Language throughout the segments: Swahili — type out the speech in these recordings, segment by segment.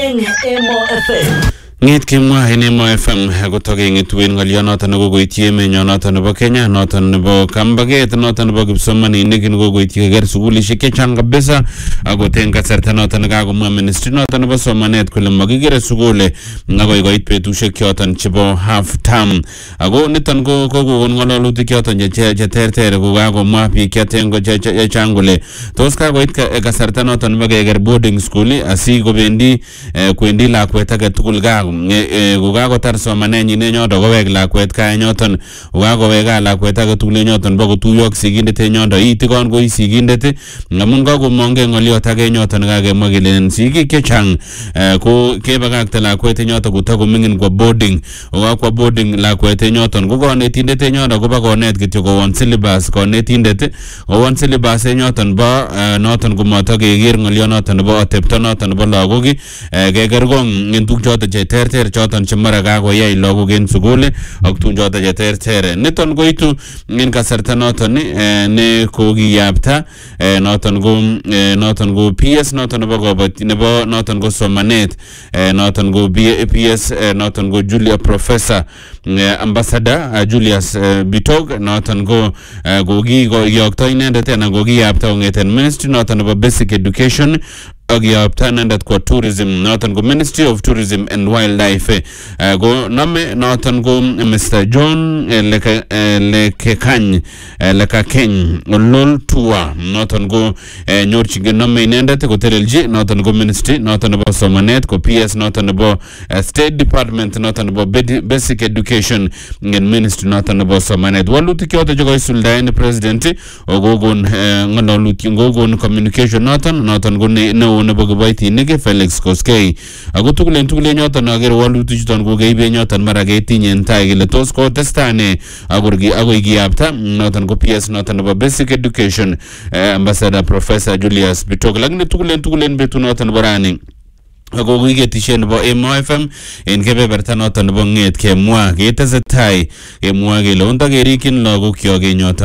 eng Emo FM. Ngit kimwa en Emo FM kotoke ngituwen ngolyo noton kokoityi emenyo noton nebo Kenya noton nebo kambaget noton nebo kipsomaninik kokoityi keker sukulishek chechang kabisa akot en kasarta noton kakomwa ministry noton nebo somanet kole makikere sukul akoi koit betusiek choton chebo half term ako niton ko kokon ngololutik choton cheterter kokakomwa biik chechang kole tos kakoit kasarta noton nebo keker boarding school asikobendi kwendi lakwet age tugul gaa kokakotar somanenyin en yondo kowek lakwet kaa en yoton kokakowek gaa lakwet age tugul en yoton bokotuyo ak sigindet en yondo itikon koi sigindet amun kakomonge ngoliot age en yoton kakemwa kele sigik chechang ko kebakakte lakwet en yoton kotakoming'in kwa boarding kokakwa boarding lakwet en yoton ko konetindet en yondo koba konet kityo kowon syllabus konetindet kowon syllabus en yoton bo noton komotokeker ngoliot noton nebo atepto noton nebo lagok kekerkong en tuguk choton cheterter choton chemara kakoyai lagok en sukul ak tuguk choton cheterter niton koitu en kasarta noton ne kokiyapta noton ko PS noton nebo noton ko somanet noton ko PS noton ko Professor Ambassador Julius Bitog noton ko kokiyokto inendet anan kokiyapta kong'eten ministry noton nebo basic education ak yapta inendet kwa tourism noton ko Ministry of Tourism and Wildlife ko nome noton ko Mr. John Lekakeny Olol Tua noton ko nyorchige nome inendet kotelelji noton ko Ministry noton nebo somanet ko PS noton nebo State Department noton nebo Basic Education and Ministry noton nebo somanet walutik choton chekoisuldaen president kokon ng'ololutik kokon communication noton ko neo nebo kiboitinik Felix Koskei ako tugulen yoton aker walutik chuton kokeiben yoton mara ketinyen tai kele tos kotestai ne akoi kiyapta noton ko PS noton nebo Basic Education Ambassador Professor Julius Bitog lakini tugulen betu noton nebo rani ako kiketishe nebo Emo FM en kebeberta noton nebo ng'et kemwa ketesetai kemwa kele ondokerikin lagok kyok en yoton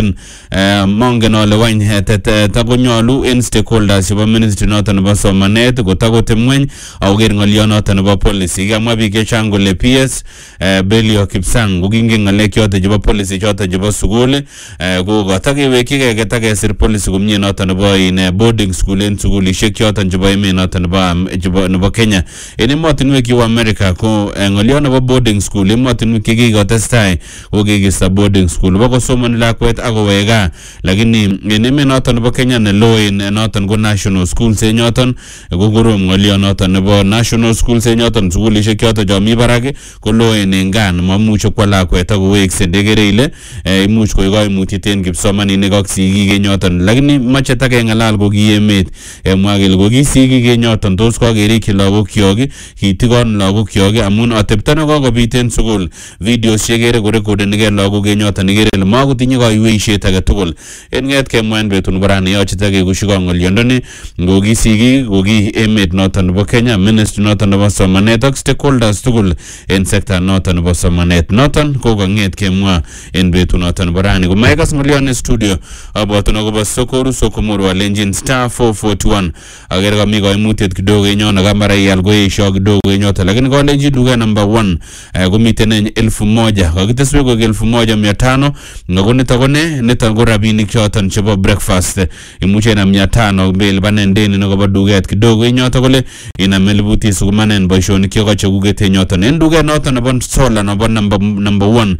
mongen ole wany takonyolu en stakeholders chebo ministry noton nebo somanet kotakotem ng'weny akoker ng'olio noton nebo policy kamwa biik chechang kole PS Belio Kipsang kokingen ng'alek choton chebo policy choton chebo sukul ko katakewekyi ketakesir policy komie noton nebo boarding school en sukulishek choton chebo emet noton nebo Kenya en emotinwek cheu America ko ng'olio nebo boarding school emotinwek chekikotestai ko kikista boarding school bokosomoni lakwet akowek gaa lakini en emet noton nebo Kenya neloen noton ko national schools en yoton ko korom ng'olio noton nebo national schools en yoton sukulishek choton chomi barak ko loen en gaa mamuche kwa lakwet akowekse ndekere ile imuch koik koimutiet en kipsomaninik ak sigik en yoton lakini mache takeng'alal ko ki emet mwa kele ko ki sigik en yoton tos kokerikyi lagok kyok kitikon lagok kyok amun atepto nekokobit en sukul videos chekere korekodenike lagok en yoton ikere ile makotinye kaiweisiet age tugul en ng'et kemwa en betut nebo rani yoche takekushikon ng'olyondoni ngo ki sigik ngo ki emet noton nebo Kenya ministry noton nebo somanet ak stakeholders tugul en sector noton nebo somanet noton ko kang'et kemwa en betut noton nebo rani komaikas ng'olyon en studio abwatun akobo Sokoru Sokomoro alenjin *441 akere kami koimutiet kidogo en yono kamara ial koesho kidogo en yoton lakini kolenji duka number 1 komiten en 1000 kakiteswe ko 1500 ngako niton ko rabinik choton chebo breakfast imuche inam 500 belipanen deni nekobo duket kidogo en yoton kole inam 1000 sukumanen boisionik chekochekuket en yoton en duket noton nebo solar nebo number 1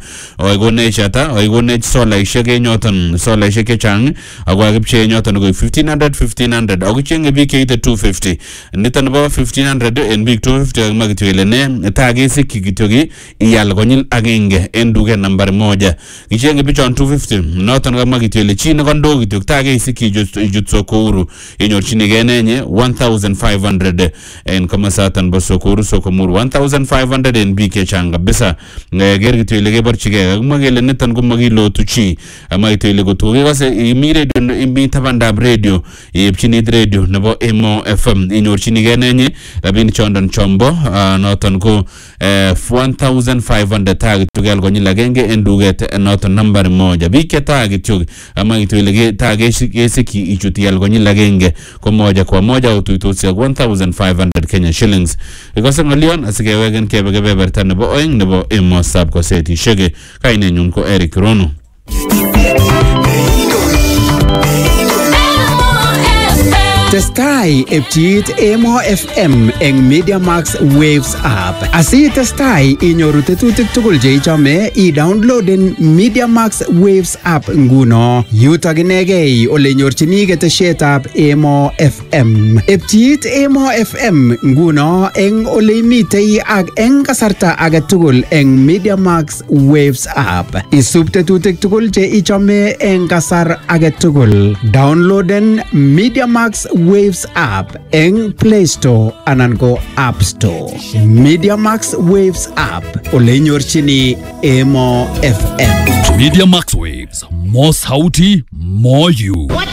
oikonech solaishek en yoton solaishek chechang ako kakipche en yoton ko 1500 ako chenge biik cheite 250 niton nebo 1500 en biik 250 kakimwa kityo kele ne takesikyi kityo ial konyil agenge en duket number 1 kichenge bichon 250 noton kakimwa kityo kele chi nekondoo kityo takesikyi ichut Sokouru inyorchinigei nenye 1500 en komosaton bo Sokouru Sokomoro 1500 en biik chechang kabisa ker kityo ile keborchigei kakimwa kele niton ko makilotu chi amwa kityo ile kotokekose imi radio imi tabandab radio iepchinit radio nebo Emo FM inyorchinigei nenye rabini chondon chombo noton ko 1500 tag tugal konyil agenge en duget noton number 1 bike tag kityok ama kitwelege tag esiki ichutial konyil agenge ko moja kwa moja utuitusi 1500 Kenya shillings ikose ngolion asikewegen kebeberta nebo oeng nebo emosab koseti shege kainenyun ko Eric Rono. Testai epchiit Emo FM eng Media Max Waves app. Asi testai inyoru tetutik tugul je ichome i-downloaden Media Max Waves app nguno. Yutok inegei ole nyorchini ketesietab Emo FM. Epchiit Emo FM nguno eng ole imitei ak eng kasarta age tugul eng Media Max Waves app. Isub tetutik tugul je ichome eng kasar age tugul. Downloaden Media Max Waves app eng Play Store anan ko App Store. Media Max Waves app ole nyorchini Emo FM. Media Max Waves, more sauti, more you.